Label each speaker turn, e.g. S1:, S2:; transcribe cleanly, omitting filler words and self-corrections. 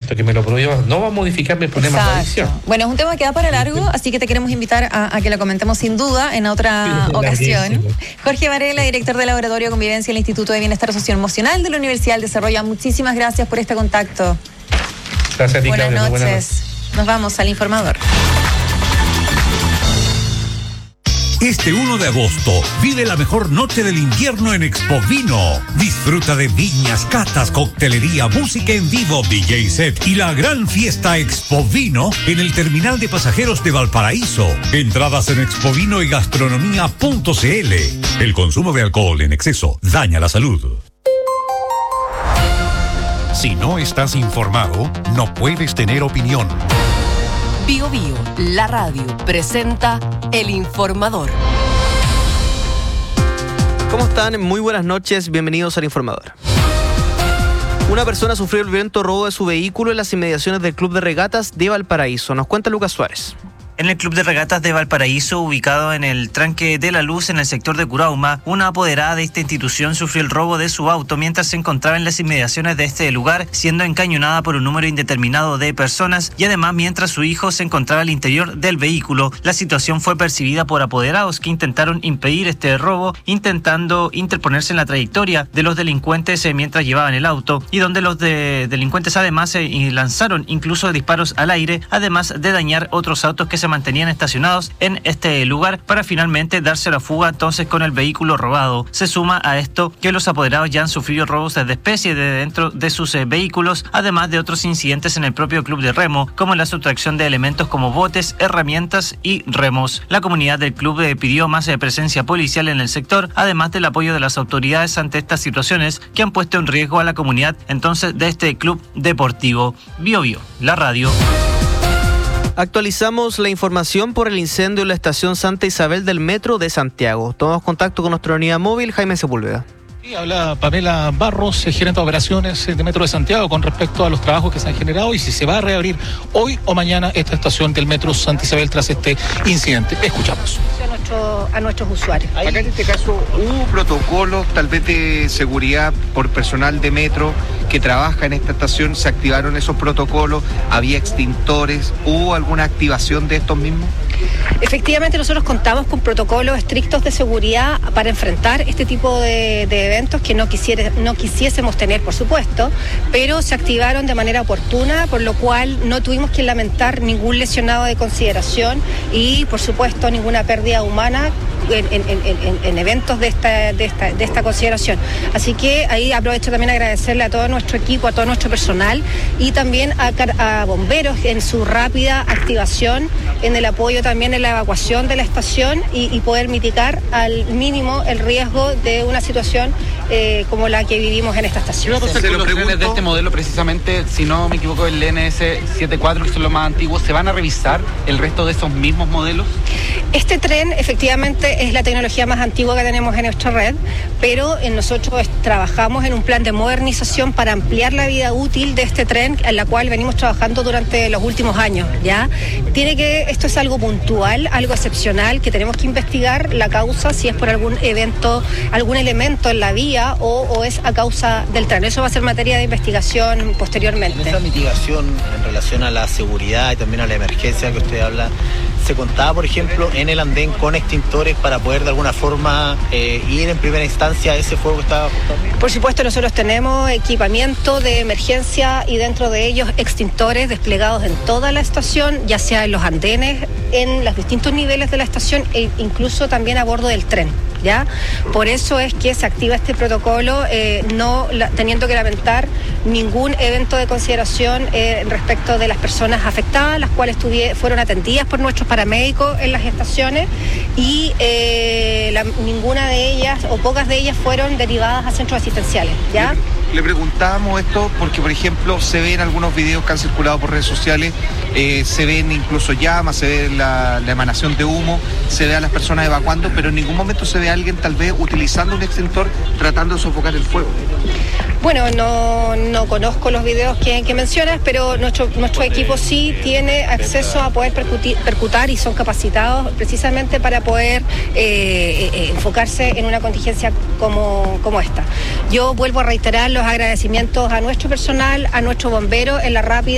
S1: Hasta que me lo prohíba, no va a modificar mi problema de adicción.
S2: Bueno, es un tema que da para largo, así que te queremos invitar a que lo comentemos sin duda en otra ocasión. Jorge Varela, director de Laboratorio de Convivencia del Instituto de Bienestar Socioemocional de la Universidad del Desarrollo. Muchísimas gracias por este contacto.
S1: Gracias a ti,
S2: Buenas
S1: Claudia.
S2: noches.
S1: Buenas noches.
S2: Nos vamos al Informador.
S3: Este 1 de agosto, vive la mejor noche del invierno en Expovino. Disfruta de viñas, catas, coctelería, música en vivo, DJ set y la gran fiesta Expovino en el terminal de pasajeros de Valparaíso. Entradas en expovino y gastronomía.cl. El consumo de alcohol en exceso daña la salud.
S4: Si no estás informado, no puedes tener opinión.
S5: Bio Bio, la radio, presenta El Informador.
S6: ¿Cómo están? Muy buenas noches, bienvenidos al Informador. Una persona sufrió el violento robo de su vehículo en las inmediaciones del Club de Regatas de Valparaíso. Nos cuenta Lucas Suárez.
S7: En el Club de Regatas de Valparaíso, ubicado en el tranque de la Luz en el sector de Curauma, una apoderada de esta institución sufrió el robo de su auto mientras se encontraba en las inmediaciones de este lugar, siendo encañonada por un número indeterminado de personas y además mientras su hijo se encontraba al interior del vehículo. La situación fue percibida por apoderados que intentaron impedir este robo, intentando interponerse en la trayectoria de los delincuentes mientras llevaban el auto, y donde los delincuentes además lanzaron incluso disparos al aire, además de dañar otros autos que se mantenían estacionados en este lugar para finalmente darse la fuga entonces con el vehículo robado. Se suma a esto que los apoderados ya han sufrido robos de especie de dentro de sus vehículos, además de otros incidentes en el propio club de remo, como la sustracción de elementos como botes, herramientas y remos. La comunidad del club pidió más presencia policial en el sector, además del apoyo de las autoridades ante estas situaciones que han puesto en riesgo a la comunidad entonces de este club deportivo. Bio Bio, la radio.
S6: Actualizamos la información por el incendio en la estación Santa Isabel del Metro de Santiago. Tomamos contacto con nuestra unidad móvil, Jaime Sepúlveda.
S8: Sí, habla Pamela Barros, gerente de operaciones de Metro de Santiago, con respecto a los trabajos que se han generado y si se va a reabrir hoy o mañana esta estación del Metro Santa Isabel tras este incidente. Escuchamos.
S9: A nuestros usuarios.
S10: Acá en este caso hubo protocolos tal vez de seguridad por personal de Metro que trabaja en esta estación, se activaron esos protocolos, había extintores, ¿hubo alguna activación de estos mismos?
S9: Efectivamente, nosotros contamos con protocolos estrictos de seguridad para enfrentar este tipo de eventos que no quisiésemos tener, por supuesto, pero se activaron de manera oportuna, por lo cual no tuvimos que lamentar ningún lesionado de consideración y, por supuesto, ninguna pérdida humana en eventos de esta consideración. Así que ahí aprovecho también a agradecerle a todo nuestro equipo, a todo nuestro personal y también a bomberos en su rápida activación, en el apoyo también en la evacuación de la estación y poder mitigar al mínimo el riesgo de una situación como la que vivimos en esta estación.
S11: ¿Qué va a pasar con los trenes de este modelo precisamente? Si no me equivoco, el NS74, que son los más antiguos, ¿se van a revisar el resto de esos mismos modelos?
S9: Este tren efectivamente es la tecnología más antigua que tenemos en nuestra red, pero nosotros trabajamos en un plan de modernización para ampliar la vida útil de este tren, en la cual venimos trabajando durante los últimos años, ¿ya? Esto es algo puntual, algo excepcional, que tenemos que investigar la causa, si es por algún evento, algún elemento en la vía o es a causa del tren. Eso va a ser materia de investigación posteriormente.
S12: En esa mitigación en relación a la seguridad y también a la emergencia que usted habla, ¿se contaba, por ejemplo, en el andén con extintores para poder de alguna forma ir en primera instancia a ese fuego que estaba afectando?
S9: Por supuesto, nosotros tenemos equipamiento de emergencia y dentro de ellos extintores desplegados en toda la estación, ya sea en los andenes, en los distintos niveles de la estación e incluso también a bordo del tren, ¿ya? Por eso es que se activa este protocolo, teniendo que lamentar ningún evento de consideración respecto de las personas afectadas, las cuales fueron atendidas por nuestros paramédicos en las estaciones y ninguna de ellas o pocas de ellas fueron derivadas a centros asistenciales, ¿ya?
S10: Le preguntábamos esto porque, por ejemplo, se ven algunos videos que han circulado por redes sociales, se ven incluso llamas, se ve la emanación de humo, se ve a las personas evacuando, pero en ningún momento se ve a alguien tal vez utilizando un extintor tratando de sofocar el fuego.
S9: Bueno, no conozco los videos que mencionas, pero nuestro equipo sí tiene acceso a poder percutar y son capacitados precisamente para poder enfocarse en una contingencia como esta. Yo vuelvo a reiterar los agradecimientos a nuestro personal, a nuestro bombero en la rápida